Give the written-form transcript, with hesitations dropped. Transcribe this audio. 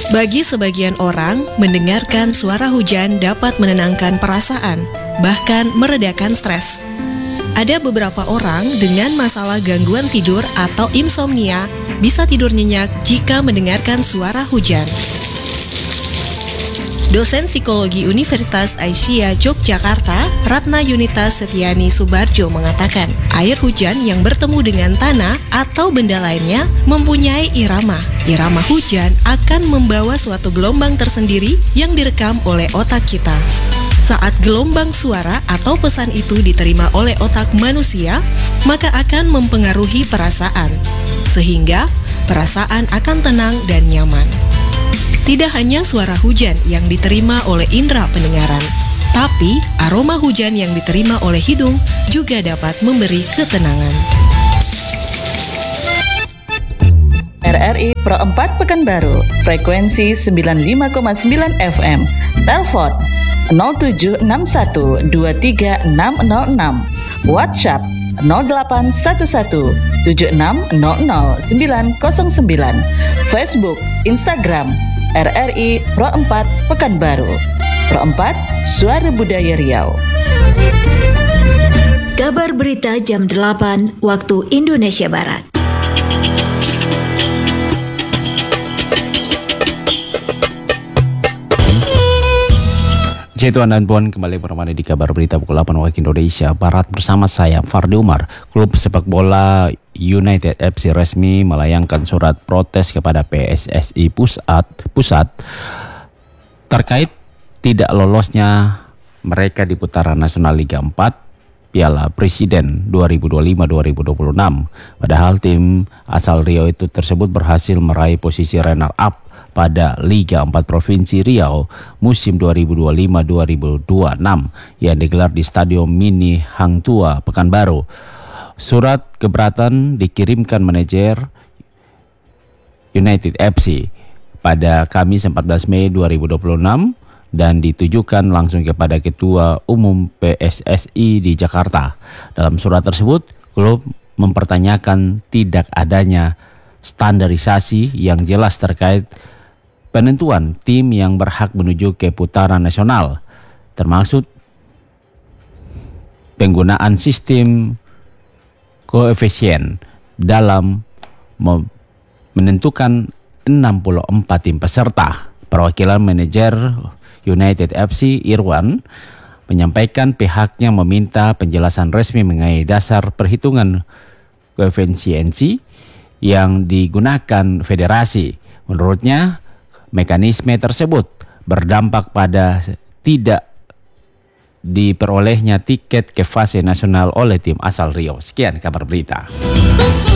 Bagi sebagian orang, mendengarkan suara hujan dapat menenangkan perasaan, bahkan meredakan stres. Ada beberapa orang dengan masalah gangguan tidur atau insomnia bisa tidur nyenyak jika mendengarkan suara hujan. Dosen Psikologi Universitas Aisyah Yogyakarta, Ratna Yunita Setiani Subarjo mengatakan, air hujan yang bertemu dengan tanah atau benda lainnya mempunyai irama. Irama hujan akan membawa suatu gelombang tersendiri yang direkam oleh otak kita. Saat gelombang suara atau pesan itu diterima oleh otak manusia, maka akan mempengaruhi perasaan, sehingga perasaan akan tenang dan nyaman. Tidak hanya suara hujan yang diterima oleh indera pendengaran, tapi aroma hujan yang diterima oleh hidung juga dapat memberi ketenangan. RRI Pro 4 Pekanbaru, frekuensi 95,9 FM, telepon 0761236606, WhatsApp 081176000909, Facebook, Instagram RRI Pro 4 Pekanbaru. Pro 4, Suara Budaya Riau. Kabar berita jam 8 waktu Indonesia Barat. Tuan dan Puan, kembali bersama di kabar berita pukul 8 waktu Indonesia Barat bersama saya Fardi Umar. Klub sepak bola United FC resmi melayangkan surat protes kepada PSSI pusat terkait tidak lolosnya mereka di putaran nasional Liga 4 Piala Presiden 2025-2026. Padahal tim asal Riau itu tersebut berhasil meraih posisi runner up pada Liga 4 Provinsi Riau musim 2025-2026 yang digelar di Stadion Mini Hang Tua, Pekanbaru. Surat keberatan dikirimkan manajer United FC pada Kamis 14 Mei 2026 dan ditujukan langsung kepada Ketua Umum PSSI di Jakarta. Dalam surat tersebut, klub mempertanyakan tidak adanya standarisasi yang jelas terkait penentuan tim yang berhak menuju ke putaran nasional, termasuk penggunaan sistem koefisien dalam menentukan 64 tim peserta. Perwakilan manajer United FC Irwan menyampaikan pihaknya meminta penjelasan resmi mengenai dasar perhitungan koefisiensi yang digunakan federasi. Menurutnya, mekanisme tersebut berdampak pada tidak diperolehnya tiket ke fase nasional oleh tim asal Riau. Sekian kabar berita.